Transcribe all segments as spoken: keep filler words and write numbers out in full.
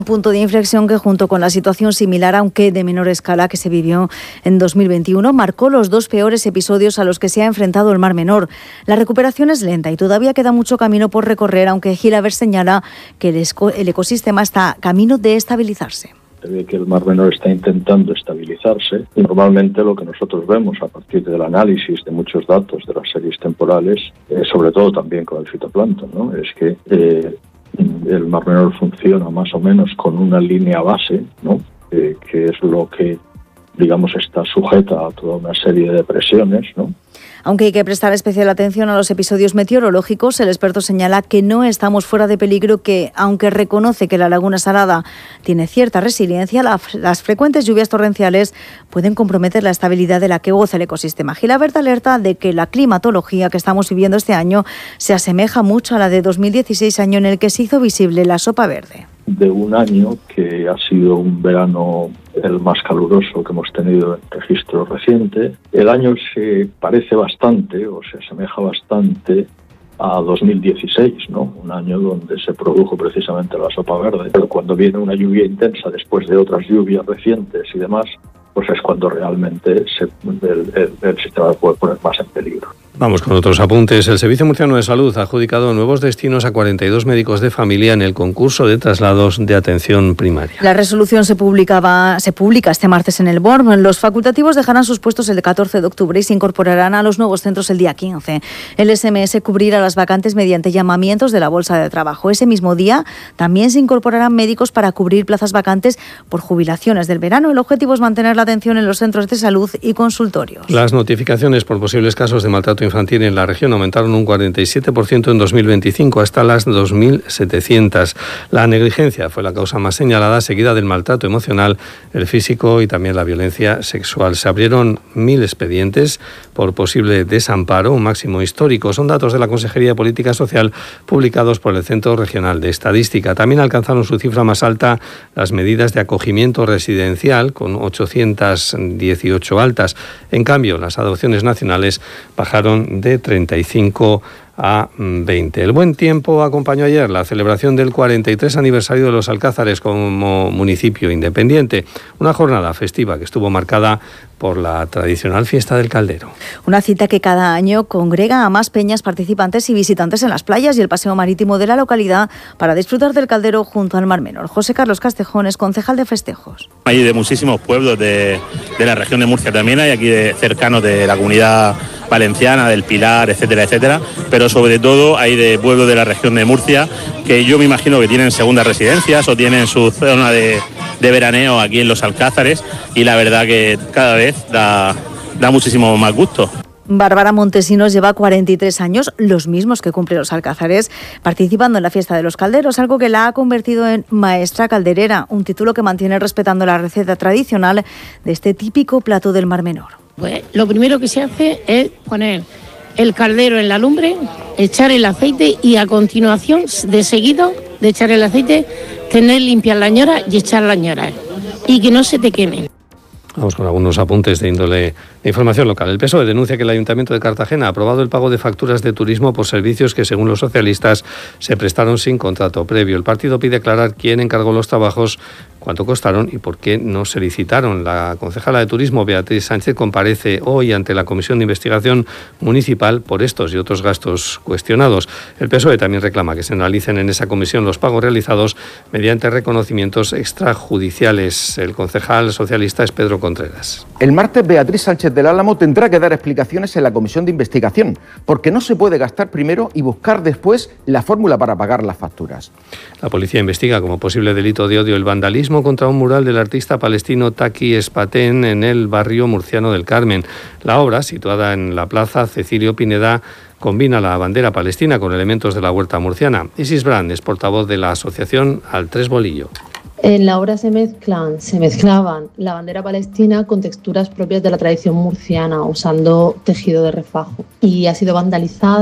Punto de inflexión que, junto con la situación similar, aunque de menor escala, que se vivió en dos mil veintiuno, marcó los dos peores episodios a los que se ha enfrentado el Mar Menor. La recuperación es lenta y todavía queda mucho camino por recorrer, aunque Gilaver señala que el, esco- el ecosistema está camino de estabilizarse. Se ve que el Mar Menor está intentando estabilizarse y normalmente lo que nosotros vemos a partir del análisis de muchos datos de las series temporales, eh, sobre todo también con el fitoplancton, ¿no? Es que eh, el Mar Menor funciona más o menos con una línea base, ¿no? Eh, que es lo que, digamos, está sujeta a toda una serie de presiones, ¿no? Aunque hay que prestar especial atención a los episodios meteorológicos, el experto señala que no estamos fuera de peligro, que, aunque reconoce que la Laguna Salada tiene cierta resiliencia, la, las frecuentes lluvias torrenciales pueden comprometer la estabilidad de la que goza el ecosistema. Gilaver alerta de que la climatología que estamos viviendo este año se asemeja mucho a la de dos mil dieciséis, año en el que se hizo visible la sopa verde. De un año que ha sido un verano el más caluroso que hemos tenido en registro reciente. El año se parece bastante o se asemeja bastante a dos mil dieciséis, ¿no? Un año donde se produjo precisamente la sopa verde. Pero cuando viene una lluvia intensa después de otras lluvias recientes y demás, pues es cuando realmente se, el, el, el sistema puede poner más en peligro. Vamos con otros apuntes. El Servicio Murciano de Salud ha adjudicado nuevos destinos a cuarenta y dos médicos de familia en el concurso de traslados de atención primaria. La resolución se publicaba, se publica este martes en el B O R M. Los facultativos dejarán sus puestos el catorce de octubre y se incorporarán a los nuevos centros el día quince. El S M S cubrirá las vacantes mediante llamamientos de la Bolsa de Trabajo. Ese mismo día también se incorporarán médicos para cubrir plazas vacantes por jubilaciones del verano. El objetivo es mantener la atención en los centros de salud y consultorios. Las notificaciones por posibles casos de maltrato infantil en la región aumentaron un cuarenta y siete por ciento en dos mil veinticinco hasta las dos mil setecientas. La negligencia fue la causa más señalada, seguida del maltrato emocional, el físico y también la violencia sexual. Se abrieron mil expedientes por posible desamparo, un máximo histórico. Son datos de la Consejería de Política Social publicados por el Centro Regional de Estadística. También alcanzaron su cifra más alta las medidas de acogimiento residencial, con ochocientas dieciocho altas. En cambio, las adopciones nacionales bajaron de treinta y cinco a veinte. El buen tiempo acompañó ayer la celebración del cuarenta y tres aniversario de los Alcázares como municipio independiente, una jornada festiva que estuvo marcada por la tradicional fiesta del Caldero. Una cita que cada año congrega a más peñas, participantes y visitantes en las playas y el paseo marítimo de la localidad para disfrutar del Caldero junto al Mar Menor. José Carlos Castejón es concejal de festejos. Hay de muchísimos pueblos de, de la región de Murcia también, hay aquí de, cercanos de la Comunidad Valenciana, del Pilar, etcétera, etcétera, pero sobre todo hay de pueblos de la región de Murcia que yo me imagino que tienen segundas residencias o tienen su zona de, de veraneo aquí en los Alcázares, y la verdad que cada vez da, da muchísimo más gusto. Bárbara Montesinos lleva cuarenta y tres años, los mismos que cumple los Alcázares, participando en la fiesta de los calderos, algo que la ha convertido en maestra calderera, un título que mantiene respetando la receta tradicional de este típico plato del Mar Menor. Pues lo primero que se hace es poner el caldero en la lumbre, echar el aceite y a continuación, de seguido de echar el aceite, tener limpias las ñoras y echar las ñoras y que no se te quemen. Vamos con algunos apuntes de índole de información local. El P S O E denuncia que el Ayuntamiento de Cartagena ha aprobado el pago de facturas de turismo por servicios que, según los socialistas, se prestaron sin contrato previo. El partido pide aclarar quién encargó los trabajos, cuánto costaron y por qué no se licitaron. La concejala de Turismo, Beatriz Sánchez, comparece hoy ante la Comisión de Investigación Municipal por estos y otros gastos cuestionados. El P S O E también reclama que se analicen en esa comisión los pagos realizados mediante reconocimientos extrajudiciales. El concejal socialista es Pedro Contreras. El martes, Beatriz Sánchez del Álamo tendrá que dar explicaciones en la Comisión de Investigación, porque no se puede gastar primero y buscar después la fórmula para pagar las facturas. La policía investiga como posible delito de odio el vandalismo contra un mural del artista palestino Taki Espatén en el barrio murciano del Carmen. La obra, situada en la plaza Cecilio Pineda, combina la bandera palestina con elementos de la huerta murciana. Isis Brand es portavoz de la asociación Al Tres Bolillo. En la obra se mezclan, se mezclaban la bandera palestina con texturas propias de la tradición murciana, usando tejido de refajo. Y ha sido vandalizada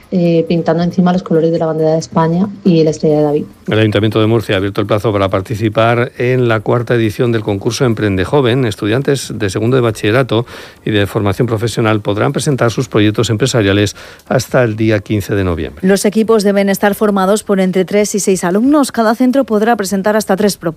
eh, pintando encima los colores de la bandera de España y la estrella de David. El Ayuntamiento de Murcia ha abierto el plazo para participar en la cuarta edición del concurso Emprende Joven. Estudiantes de segundo de bachillerato y de formación profesional podrán presentar sus proyectos empresariales hasta el día quince de noviembre. Los equipos deben estar formados por entre tres y seis alumnos. Cada centro podrá presentar hasta tres propuestas.